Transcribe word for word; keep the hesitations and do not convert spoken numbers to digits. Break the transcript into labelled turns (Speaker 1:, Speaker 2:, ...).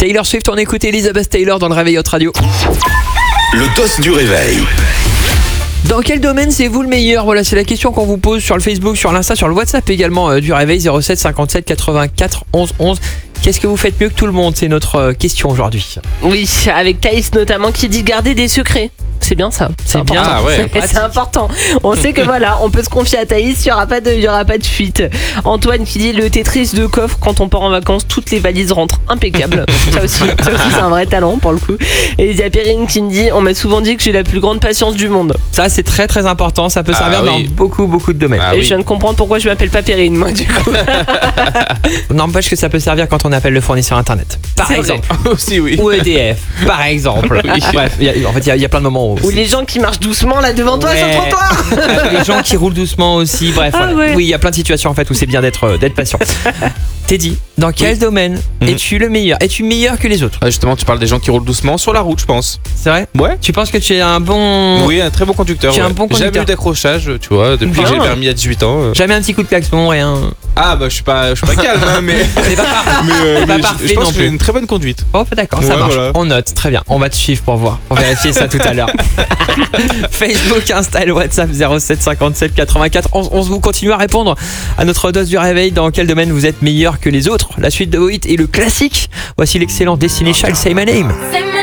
Speaker 1: Taylor Swift, on écoute Elizabeth Taylor dans le Réveil Hot Radio.
Speaker 2: Le dos du réveil.
Speaker 1: Dans quel domaine c'est vous le meilleur? Voilà, c'est la question qu'on vous pose sur le Facebook, sur l'Insta, sur le WhatsApp également euh, du Réveil zéro sept cinquante-sept quatre-vingt-quatre onze onze. Qu'est-ce que vous faites mieux que tout le monde? C'est notre euh, question aujourd'hui.
Speaker 3: Oui, avec Thaïs notamment qui dit garder des secrets. C'est bien ça.
Speaker 1: C'est bien.
Speaker 3: important.
Speaker 4: Ah ouais.
Speaker 3: C'est, c'est important. On sait que voilà, on peut se confier à Thaïs, il n'y aura pas de, il y aura pas de fuite. Antoine qui dit le Tetris de coffre quand on part en vacances, toutes les valises rentrent impeccable. Ça aussi, ça aussi c'est un vrai talent pour le coup. Et il y a Perrine qui me dit on m'a souvent dit que j'ai la plus grande patience du monde.
Speaker 1: Ça, c'est très très important. Ça peut
Speaker 4: Ah
Speaker 1: servir
Speaker 4: oui.
Speaker 1: dans beaucoup beaucoup de domaines.
Speaker 4: Ah
Speaker 3: Et
Speaker 4: oui.
Speaker 3: je viens de comprendre pourquoi je m'appelle pas Perrine, moi du coup.
Speaker 1: N'empêche que ça peut servir quand on appelle le fournisseur internet. Par
Speaker 3: C'est
Speaker 1: exemple.
Speaker 4: Aussi, oui.
Speaker 1: Ou E D F, par exemple. Bref, il y a- en fait, il y, a- il y a plein de moments où.
Speaker 3: Ou les gens qui marchent doucement là devant toi
Speaker 1: Ouais.
Speaker 3: sur le trottoir.
Speaker 1: Les gens qui roulent doucement aussi. Bref,
Speaker 3: Ah
Speaker 1: voilà.
Speaker 3: ouais.
Speaker 1: Oui, il y a plein de situations en fait où c'est bien d'être euh, d'être patient. Teddy, dans quel domaine
Speaker 4: Mhm.
Speaker 1: es-tu le meilleur? Es-tu meilleur que les autres?
Speaker 4: Ah, justement, tu parles des gens qui roulent doucement sur la route, je pense.
Speaker 1: C'est vrai?
Speaker 4: Ouais.
Speaker 1: Tu penses que tu es un bon.
Speaker 4: Oui, un très bon conducteur.
Speaker 1: Tu es un
Speaker 4: ouais.
Speaker 1: bon conducteur.
Speaker 4: Jamais eu d'accrochage, tu vois, depuis
Speaker 3: Bien.
Speaker 4: que j'ai le permis à dix-huit ans. euh.
Speaker 1: Jamais un petit coup de klaxon, rien.
Speaker 4: Ah, bah, je suis pas, je suis pas calme, hein, mais.
Speaker 1: C'est pas parfait.
Speaker 4: mais, euh,
Speaker 1: C'est pas
Speaker 4: mais je-
Speaker 1: parfait
Speaker 4: je pense
Speaker 1: non
Speaker 4: que j'ai
Speaker 1: plus.
Speaker 4: une très bonne conduite.
Speaker 1: Oh, d'accord, ça
Speaker 4: Ouais,
Speaker 1: marche.
Speaker 4: voilà.
Speaker 1: On note, très bien. On va te suivre pour voir. On va vérifier ça tout à l'heure. Facebook, Insta et le WhatsApp zéro sept cinquante-sept quatre-vingt-quatre onze onze. Vous continuez à répondre à notre dose du réveil. Dans quel domaine vous êtes meilleur que les autres? La suite de vos hits et le classique. Voici l'excellent Destiny Child, Say My Name.
Speaker 5: Say my